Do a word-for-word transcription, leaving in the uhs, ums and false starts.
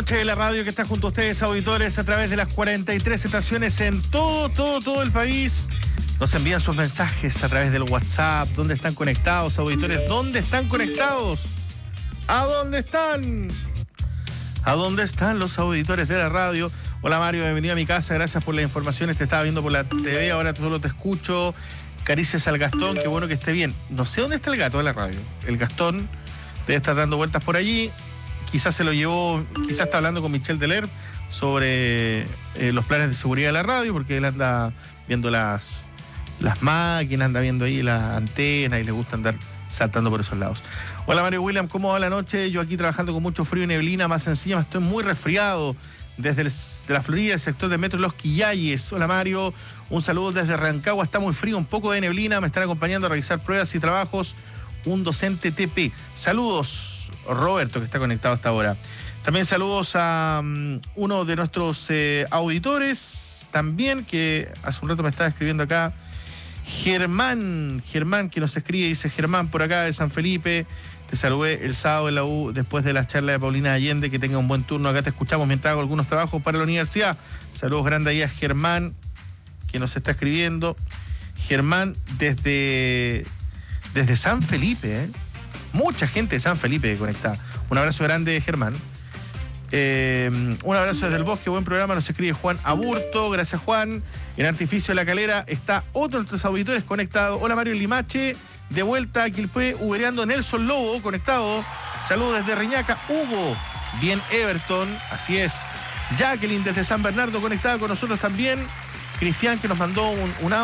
noche de la radio que está junto a ustedes, auditores, a través de las cuarenta y tres estaciones en todo, todo, todo el país. Nos envían sus mensajes a través del WhatsApp. ¿Dónde están conectados, auditores? ¿Dónde están conectados? ¿A dónde están? ¿A dónde están los auditores de la radio? Hola Mario, bienvenido a mi casa, gracias por las informaciones. Te estaba viendo por la T V, ahora solo te escucho. Caricias al Gastón, qué bueno que esté bien. No sé dónde está el gato de la radio. El Gastón debe estar dando vueltas por allí. Quizás se lo llevó, quizás está hablando con Michel Deler sobre eh, los planes de seguridad de la radio, porque él anda viendo las, las máquinas, anda viendo ahí la antena y le gusta andar saltando por esos lados. Hola Mario William, ¿cómo va la noche? Yo aquí trabajando con mucho frío y neblina, más encima estoy muy resfriado desde el, de la Florida, el sector de Metro Los Quillayes. Hola Mario, un saludo desde Rancagua, está muy frío, un poco de neblina, me están acompañando a realizar pruebas y trabajos un docente T P. Saludos, Roberto, que está conectado hasta ahora. También saludos a um, uno de nuestros eh, auditores, también, que hace un rato me estaba escribiendo acá, Germán, Germán, que nos escribe, dice Germán, por acá de San Felipe, te saludé el sábado en la U después de la charla de Paulina Allende, que tenga un buen turno, acá te escuchamos mientras hago algunos trabajos para la universidad. Saludos grandes ahí a Germán, que nos está escribiendo. Germán desde, desde San Felipe, ¿eh? Mucha gente de San Felipe conectada. Un abrazo grande, Germán. Eh, un abrazo desde el bosque, buen programa, nos escribe Juan Aburto, gracias Juan. En Artificio de la Calera está otro de nuestros auditores conectado. Hola Mario Limache, de vuelta a Quilpué, ubereando Nelson Lobo, conectado. Saludos desde Reñaca, Hugo, bien Everton, así es. Jacqueline desde San Bernardo, conectada con nosotros también. Cristian, que nos mandó un, un audio.